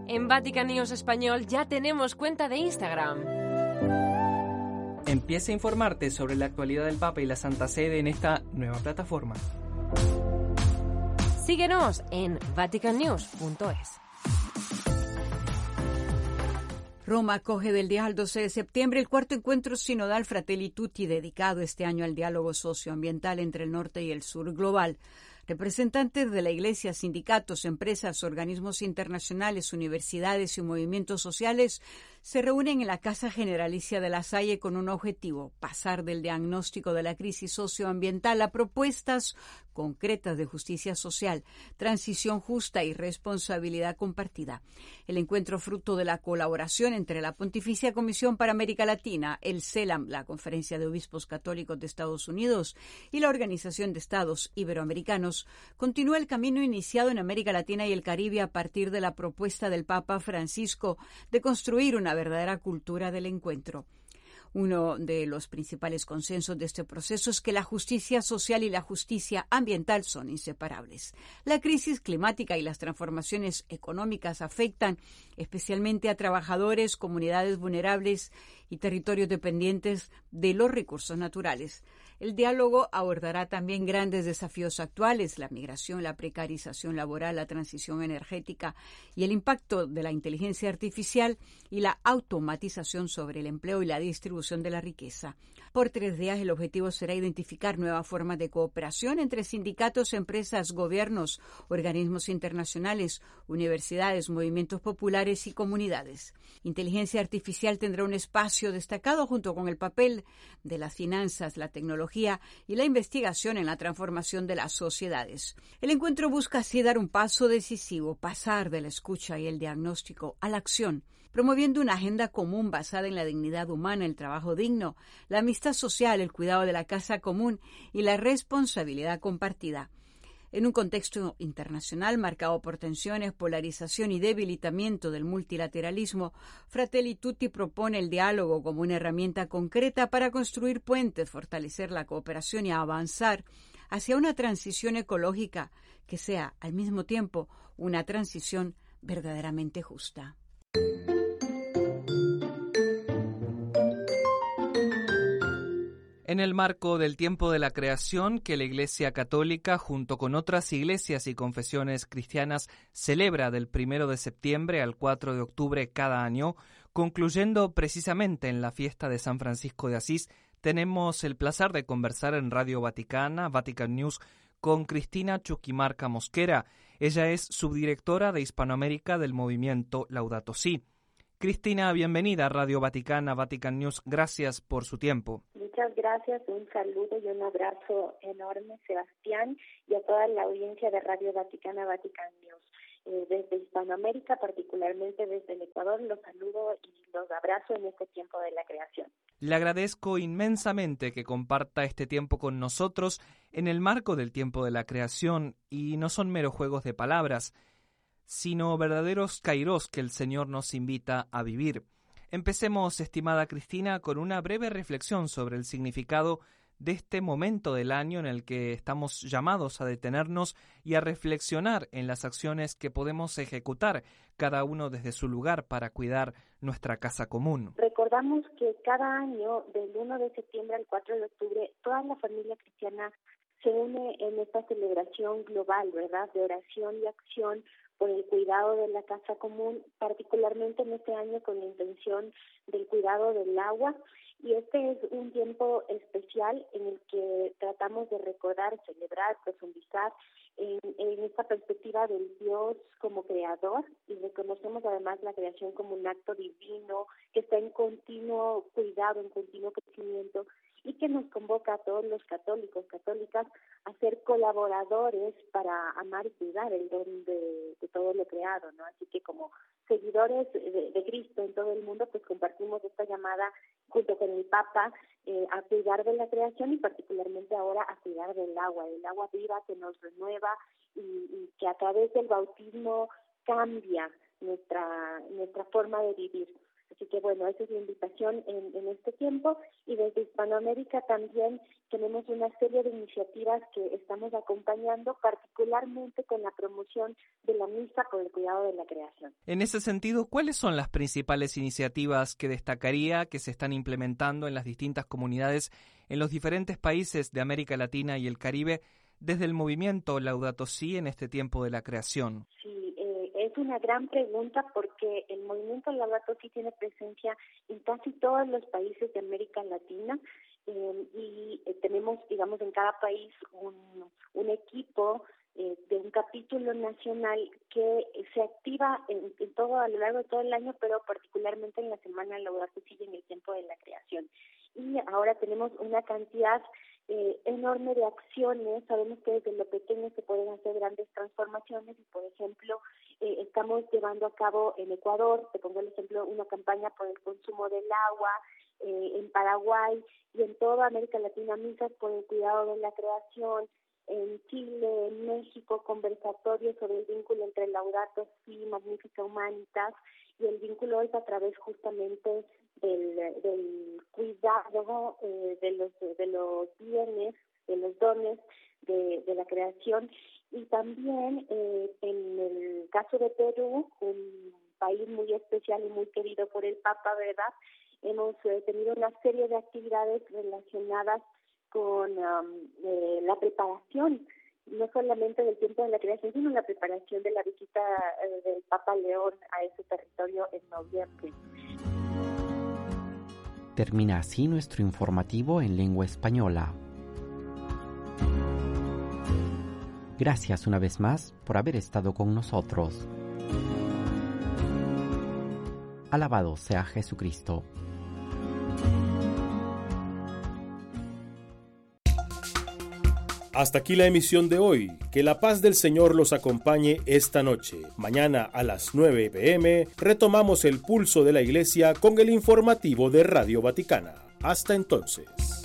En Vatican News Español ya tenemos cuenta de Instagram. Empieza a informarte sobre la actualidad del Papa y la Santa Sede en esta nueva plataforma. Síguenos en vaticannews.es. Roma acoge del 10 al 12 de septiembre el cuarto encuentro sinodal Fratelli Tutti, dedicado este año al diálogo socioambiental entre el norte y el sur global. Representantes de la Iglesia, sindicatos, empresas, organismos internacionales, universidades y movimientos sociales se reúnen en la Casa Generalicia de La Salle con un objetivo: pasar del diagnóstico de la crisis socioambiental a propuestas concretas de justicia social, transición justa y responsabilidad compartida. El encuentro, fruto de la colaboración entre la Pontificia Comisión para América Latina, el CELAM, la Conferencia de Obispos Católicos de Estados Unidos, y la Organización de Estados Iberoamericanos, continúa el camino iniciado en América Latina y el Caribe a partir de la propuesta del Papa Francisco de construir una verdadera cultura del encuentro. Uno de los principales consensos de este proceso es que la justicia social y la justicia ambiental son inseparables. La crisis climática y las transformaciones económicas afectan especialmente a trabajadores, comunidades vulnerables y territorios dependientes de los recursos naturales. El diálogo abordará también grandes desafíos actuales: la migración, la precarización laboral, la transición energética y el impacto de la inteligencia artificial y la automatización sobre el empleo y la distribución de la riqueza. Por 3 días el objetivo será identificar nuevas formas de cooperación entre sindicatos, empresas, gobiernos, organismos internacionales, universidades, movimientos populares y comunidades. Inteligencia artificial tendrá un espacio destacado junto con el papel de las finanzas, la tecnología y la investigación en la transformación de las sociedades. El encuentro busca así dar un paso decisivo, pasar de la escucha y el diagnóstico a la acción, promoviendo una agenda común basada en la dignidad humana, el trabajo digno, la amistad social, el cuidado de la casa común y la responsabilidad compartida. En un contexto internacional marcado por tensiones, polarización y debilitamiento del multilateralismo, Fratelli Tutti propone el diálogo como una herramienta concreta para construir puentes, fortalecer la cooperación y avanzar hacia una transición ecológica que sea, al mismo tiempo, una transición verdaderamente justa. En el marco del tiempo de la creación que la Iglesia Católica, junto con otras iglesias y confesiones cristianas, celebra del 1 de septiembre al 4 de octubre cada año, concluyendo precisamente en la fiesta de San Francisco de Asís, tenemos el placer de conversar en Radio Vaticana, Vatican News, con Cristina Chuquimarca Mosquera. Ella es subdirectora de Hispanoamérica del movimiento Laudato Si. Cristina, bienvenida a Radio Vaticana, Vatican News. Gracias por su tiempo. Muchas gracias, un saludo y un abrazo enorme, Sebastián, y a toda la audiencia de Radio Vaticana, Vatican News. Desde Hispanoamérica, particularmente desde el Ecuador, los saludo y los abrazo en este tiempo de la creación. Le agradezco inmensamente que comparta este tiempo con nosotros en el marco del tiempo de la creación, y no son meros juegos de palabras, sino verdaderos kairos que el Señor nos invita a vivir. Empecemos, estimada Cristina, con una breve reflexión sobre el significado de este momento del año en el que estamos llamados a detenernos y a reflexionar en las acciones que podemos ejecutar, cada uno desde su lugar, para cuidar nuestra casa común. Recordamos que cada año, del 1 de septiembre al 4 de octubre, toda la familia cristiana se une en esta celebración global, ¿verdad?, de oración y acción por el cuidado de la casa común, particularmente en este año con la intención del cuidado del agua. Y este es un tiempo especial en el que tratamos de recordar, celebrar, profundizar en esta perspectiva del Dios como creador, y reconocemos además la creación como un acto divino que está en continuo cuidado, en continuo crecimiento, y que nos convoca a todos los católicos, católicas, a ser colaboradores para amar y cuidar el don de todo lo creado, ¿no? Así que como seguidores de Cristo en todo el mundo, pues compartimos esta llamada junto con el Papa a cuidar de la creación, y particularmente ahora a cuidar del agua viva que nos renueva y que a través del bautismo cambia nuestra forma de vivir. Así que bueno, esa es la invitación en este tiempo. Y desde Hispanoamérica también tenemos una serie de iniciativas que estamos acompañando, particularmente con la promoción de la misa por el cuidado de la creación. En ese sentido, ¿cuáles son las principales iniciativas que destacaría que se están implementando en las distintas comunidades en los diferentes países de América Latina y el Caribe desde el movimiento Laudato Si en este tiempo de la creación? Sí, es una gran pregunta porque el movimiento Laudato Si tiene presencia en casi todos los países de América Latina y tenemos, digamos, en cada país un equipo de un capítulo nacional que se activa en todo a lo largo de todo el año, pero particularmente en la semana Laudato Si y en el tiempo de la creación. Y ahora tenemos una cantidad enorme de acciones. Sabemos que desde lo pequeño se pueden hacer grandes transformaciones y, por ejemplo, estamos llevando a cabo en Ecuador, te pongo el ejemplo, una campaña por el consumo del agua, en Paraguay y en toda América Latina, misas por el cuidado de la creación, en Chile, en México, conversatorios sobre el vínculo entre Laudato Si, Magnificat Humanitas, y el vínculo es a través justamente del cuidado de los bienes, de los dones de la creación. Y también en el caso de Perú, un país muy especial y muy querido por el Papa, ¿verdad? Hemos tenido una serie de actividades relacionadas con la preparación, no solamente del tiempo de la creación, sino la preparación de la visita del Papa León a ese territorio en noviembre. Termina así nuestro informativo en lengua española. Gracias una vez más por haber estado con nosotros. Alabado sea Jesucristo. Hasta aquí la emisión de hoy. Que la paz del Señor los acompañe esta noche. Mañana a las 9 p.m. retomamos el pulso de la Iglesia con el informativo de Radio Vaticana. Hasta entonces.